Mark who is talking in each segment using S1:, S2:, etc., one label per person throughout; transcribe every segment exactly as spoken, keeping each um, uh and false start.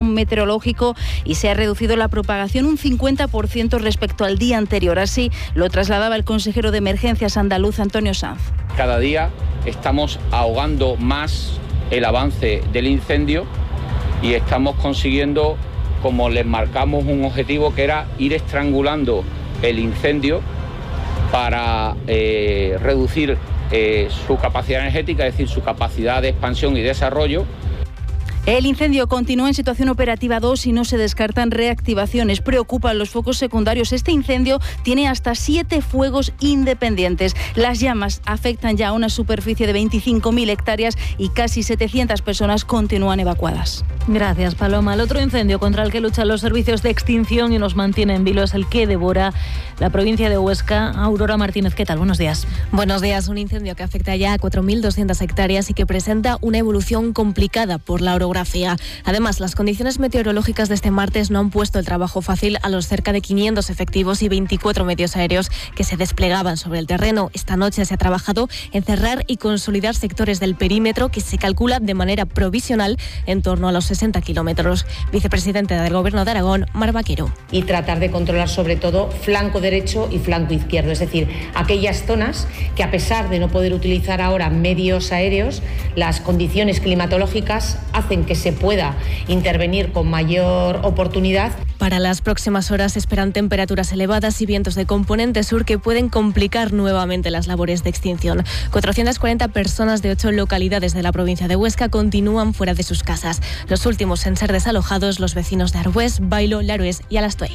S1: meteorológico y se ha reducido la propagación un cincuenta por ciento respecto al día anterior. Así lo trasladaba el consejero de Emergencias andaluz, Antonio Sanz.
S2: Cada día estamos ahogando más el avance del incendio y estamos consiguiendo, como les marcamos un objetivo, que era ir estrangulando el incendio para eh, reducir eh, su capacidad energética, es decir, su capacidad de expansión y desarrollo.
S1: El incendio continúa en situación operativa dos y no se descartan reactivaciones. Preocupan los focos secundarios. Este incendio tiene hasta siete fuegos independientes. Las llamas afectan ya a una superficie de veinticinco mil hectáreas y casi setecientas personas continúan evacuadas.
S3: Gracias, Paloma. El otro incendio contra el que luchan los servicios de extinción y nos mantiene en vilo es el que devora la provincia de Huesca. Aurora Martínez, ¿qué tal? Buenos días.
S4: Buenos días. Un incendio que afecta ya a cuatro mil doscientas hectáreas y que presenta una evolución complicada por la orografía. Además, las condiciones meteorológicas de este martes no han puesto el trabajo fácil a los cerca de quinientos efectivos y veinticuatro medios aéreos que se desplegaban sobre el terreno. Esta noche se ha trabajado en cerrar y consolidar sectores del perímetro que se calcula de manera provisional en torno a los sesenta kilómetros. Vicepresidenta del Gobierno de Aragón, Mar Vaquero.
S5: Y tratar de controlar sobre todo flanco derecho y flanco izquierdo, es decir, aquellas zonas que, a pesar de no poder utilizar ahora medios aéreos, las condiciones climatológicas hacen que se pueda intervenir con mayor oportunidad.
S4: Para las próximas horas se esperan temperaturas elevadas y vientos de componente sur que pueden complicar nuevamente las labores de extinción. cuatrocientas cuarenta personas de ocho localidades de la provincia de Huesca continúan fuera de sus casas. Los últimos en ser desalojados, los vecinos de Arbués, Bailo, Larués y Alastuey.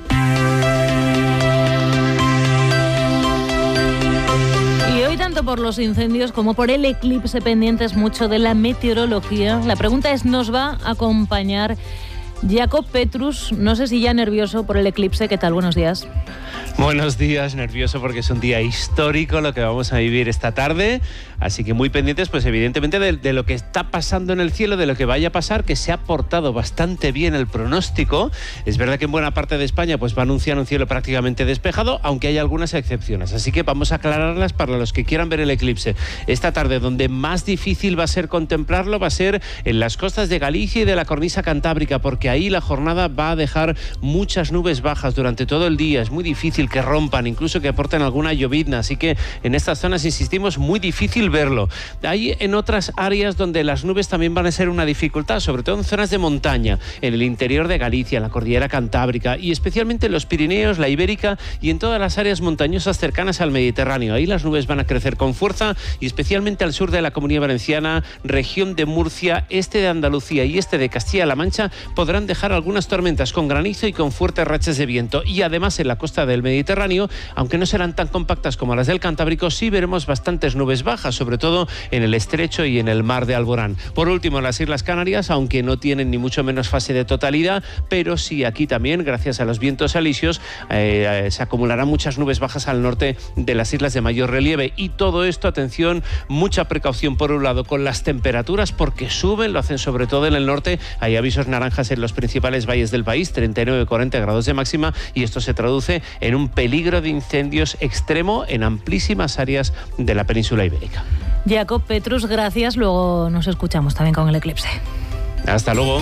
S3: Tanto por los incendios como por el eclipse pendientes mucho de la meteorología. La pregunta es, ¿nos va a acompañar Jacob Petrus? No sé si ya nervioso por el eclipse. ¿Qué tal? Buenos días.
S6: Buenos días, nervioso porque es un día histórico lo que vamos a vivir esta tarde, así que muy pendientes pues evidentemente de, de lo que está pasando en el cielo, de lo que vaya a pasar, que se ha portado bastante bien el pronóstico. Es verdad que en buena parte de España pues va a anunciar un cielo prácticamente despejado, aunque hay algunas excepciones, así que vamos a aclararlas para los que quieran ver el eclipse. Esta tarde donde más difícil va a ser contemplarlo va a ser en las costas de Galicia y de la cornisa cantábrica, porque ahí la jornada va a dejar muchas nubes bajas durante todo el día. Es muy difícil que rompan, incluso que aporten alguna llovizna, así que en estas zonas, insistimos, muy difícil verlo. Hay en otras áreas donde las nubes también van a ser una dificultad, sobre todo en zonas de montaña, en el interior de Galicia, en la cordillera cantábrica y especialmente en los Pirineos, la Ibérica y en todas las áreas montañosas cercanas al Mediterráneo. Ahí las nubes van a crecer con fuerza y especialmente al sur de la Comunidad Valenciana, región de Murcia, este de Andalucía y este de Castilla-La Mancha podrán dejar algunas tormentas con granizo y con fuertes rachas de viento, y además en la costa del Mediterráneo Mediterráneo, aunque no serán tan compactas como las del Cantábrico, sí veremos bastantes nubes bajas, sobre todo en el estrecho y en el mar de Alborán. Por último, en las Islas Canarias, aunque no tienen ni mucho menos fase de totalidad, pero sí aquí también, gracias a los vientos alisios, eh, se acumularán muchas nubes bajas al norte de las islas de mayor relieve. Y todo esto, atención, mucha precaución por un lado con las temperaturas, porque suben, lo hacen sobre todo en el norte. Hay avisos naranjas en los principales valles del país, treinta y nueve a cuarenta grados de máxima, y esto se traduce en un peligro de incendios extremo en amplísimas áreas de la península ibérica.
S3: Jacob Petrus, gracias. Luego nos escuchamos también con el eclipse.
S6: Hasta luego.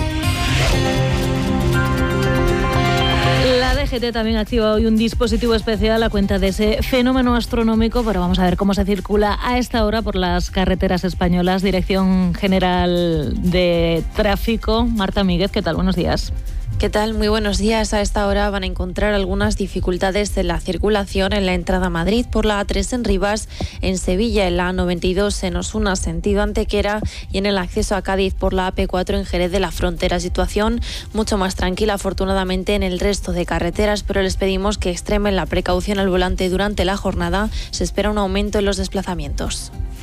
S3: La D G T también activa hoy un dispositivo especial a cuenta de ese fenómeno astronómico, pero vamos a ver cómo se circula a esta hora por las carreteras españolas. Dirección General de Tráfico, Marta Míguez, ¿qué tal? Buenos días.
S7: ¿Qué tal? Muy buenos días. A esta hora van a encontrar algunas dificultades en la circulación en la entrada a Madrid por la A tres en Rivas, en Sevilla en la A noventa y dos en Osuna sentido Antequera y en el acceso a Cádiz por la A P cuatro en Jerez de la Frontera. Situación mucho más tranquila afortunadamente en el resto de carreteras, pero les pedimos que extremen la precaución al volante durante la jornada. Se espera un aumento en los desplazamientos.